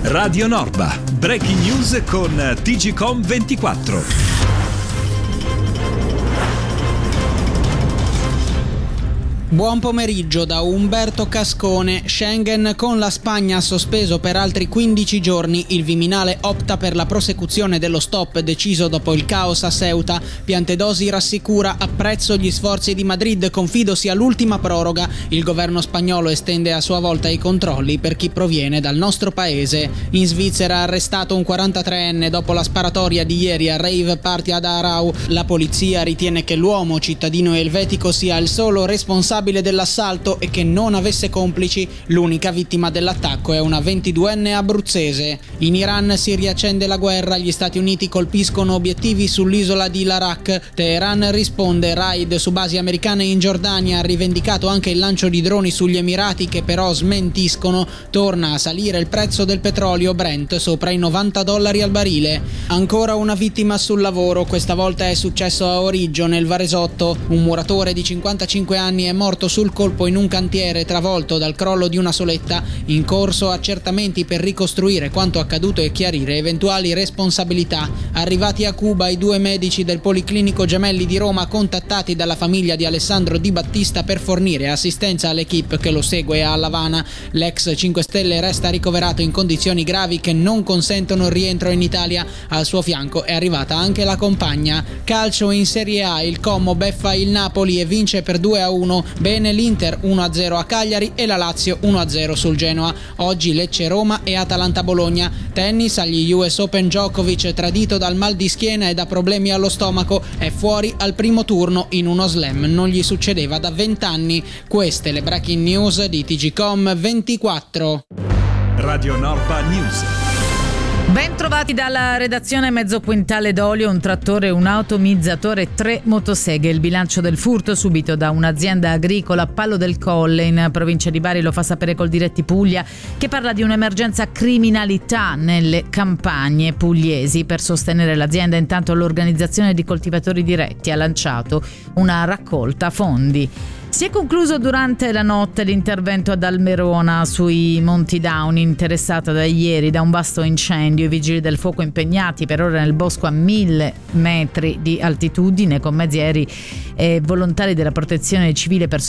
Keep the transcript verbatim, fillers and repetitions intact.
Radio Norba, breaking news con T G C O M ventiquattro. Buon pomeriggio da Umberto Cascone. Schengen con la Spagna sospeso per altri quindici giorni. Il Viminale opta per la prosecuzione dello stop deciso dopo il caos a Ceuta. Piantedosi rassicura: apprezzo gli sforzi di Madrid, confido sia l'ultima proroga. Il governo spagnolo estende a sua volta i controlli per chi proviene dal nostro paese. In Svizzera arrestato un quarantatreenne dopo la sparatoria di ieri a rave party ad Aarau. La polizia ritiene che l'uomo, cittadino elvetico, sia il solo responsabile dell'assalto e che non avesse complici. L'unica vittima dell'attacco è una ventiduenne abruzzese. In Iran si riaccende la guerra, gli Stati Uniti colpiscono obiettivi sull'isola di Larak. Teheran risponde, raid su basi americane in Giordania, ha rivendicato anche il lancio di droni sugli Emirati che però smentiscono. Torna a salire il prezzo del petrolio Brent sopra i novanta dollari al barile. Ancora una vittima sul lavoro, questa volta è successo a Origgio nel Varesotto. Un muratore di cinquantacinque anni è morto sul colpo in un cantiere travolto dal crollo di una soletta. In corso accertamenti per ricostruire quanto accaduto e chiarire eventuali responsabilità. Arrivati a Cuba i due medici del Policlinico Gemelli di Roma, contattati dalla famiglia di Alessandro Di Battista per fornire assistenza all'equipe che lo segue a L'Avana. L'ex cinque Stelle resta ricoverato in condizioni gravi che non consentono il rientro in Italia. Al suo fianco è arrivata anche la compagna. Calcio in Serie A, il Como beffa il Napoli e vince per due a uno. Bene l'Inter uno a zero a Cagliari e la Lazio uno a zero sul Genoa. Oggi Lecce-Roma e Atalanta-Bologna. Tennis, agli U S Open Djokovic, tradito dal mal di schiena e da problemi allo stomaco, è fuori al primo turno in uno slam. Non gli succedeva da vent'anni. Queste le breaking news di T G C O M ventiquattro. Radio Norba News. Ben trovati dalla redazione. Mezzo quintale d'olio, un trattore, un automizzatore e tre motoseghe. Il bilancio del furto subito da un'azienda agricola a Pallo del Colle in provincia di Bari lo fa sapere Coldiretti Puglia, che parla di un'emergenza criminalità nelle campagne pugliesi. Per sostenere l'azienda, intanto, l'organizzazione di coltivatori diretti ha lanciato una raccolta fondi. Si è concluso durante la notte l'intervento ad Almerona sui Monti Dauni, interessata da ieri da un vasto incendio. I vigili del fuoco impegnati per ora nel bosco a mille metri di altitudine con mezzi aerei e volontari della protezione civile per